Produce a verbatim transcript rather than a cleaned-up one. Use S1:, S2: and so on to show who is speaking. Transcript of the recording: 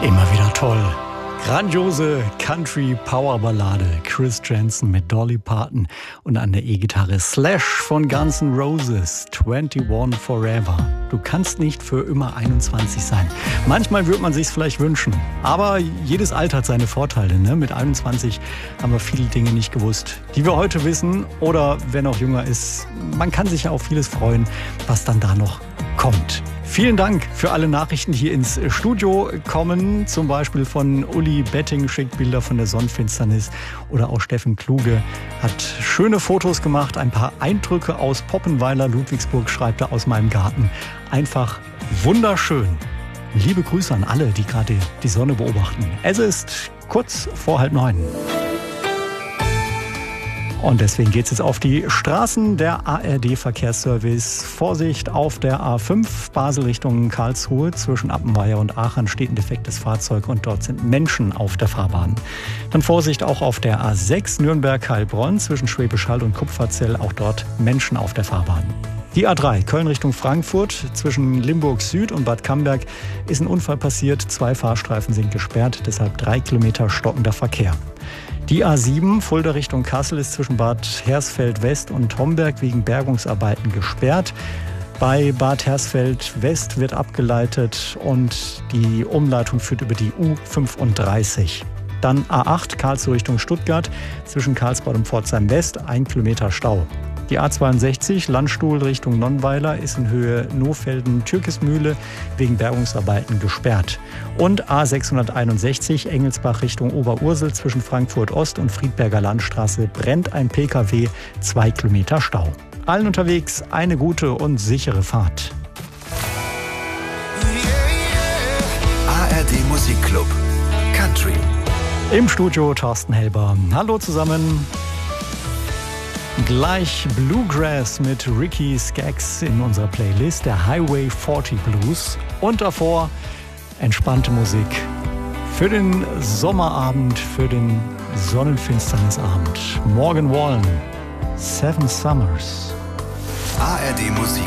S1: Immer wieder toll. Grandiose Country-Power-Ballade. Chris Janson mit Dolly Parton und an der E-Gitarre Slash von Guns N' Roses. einundzwanzig Forever. Du kannst nicht für immer einundzwanzig sein. Manchmal würde man sich's vielleicht wünschen. Aber jedes Alter hat seine Vorteile. Ne? Mit einundzwanzig haben wir viele Dinge nicht gewusst, die wir heute wissen. Oder wer noch jünger ist, man kann sich ja auf vieles freuen, was dann da noch kommt. Vielen Dank für alle Nachrichten, die hier ins Studio kommen. Zum Beispiel von Uli Betting, schickt Bilder von der Sonnenfinsternis. Oder auch Steffen Kluge hat schöne Fotos gemacht. Ein paar Eindrücke aus Poppenweiler, Ludwigsburg, schreibt er, aus meinem Garten. Einfach wunderschön. Liebe Grüße an alle, die gerade die Sonne beobachten. Es ist kurz vor halb neun. Und deswegen geht es jetzt auf die Straßen. Der A R D-Verkehrsservice. Vorsicht auf der A fünf, Basel Richtung Karlsruhe. Zwischen Appenweier und Aachen steht ein defektes Fahrzeug und dort sind Menschen auf der Fahrbahn. Dann Vorsicht auch auf der A sechs, Nürnberg-Heilbronn. Zwischen Schwäbisch Hall und Kupferzell, auch dort Menschen auf der Fahrbahn. Die A drei, Köln Richtung Frankfurt. Zwischen Limburg Süd und Bad Camberg ist ein Unfall passiert. Zwei Fahrstreifen sind gesperrt, deshalb drei Kilometer stockender Verkehr. Die A sieben, Fulda Richtung Kassel, ist zwischen Bad Hersfeld West und Homberg wegen Bergungsarbeiten gesperrt. Bei Bad Hersfeld West wird abgeleitet und die Umleitung führt über die U fünfunddreißig. Dann A acht, Karlsruhe Richtung Stuttgart, zwischen Karlsbad und Pforzheim West, ein Kilometer Stau. Die A zweiundsechzig, Landstuhl Richtung Nonnweiler, ist in Höhe Nohfelden-Türkismühle wegen Bergungsarbeiten gesperrt. Und A sechshunderteinundsechzig, Engelsbach Richtung Oberursel, zwischen Frankfurt Ost und Friedberger Landstraße brennt ein Pkw, zwei Kilometer Stau. Allen unterwegs eine gute und sichere Fahrt.
S2: A R D Musikclub Country.
S1: Im Studio Thorsten Helber. Hallo zusammen. Gleich Bluegrass mit Ricky Skaggs in unserer Playlist, der Highway vierzig Blues. Und davor entspannte Musik für den Sommerabend, für den Sonnenfinsternisabend. Morgan Wallen, Seven Summers.
S2: A R D Musik.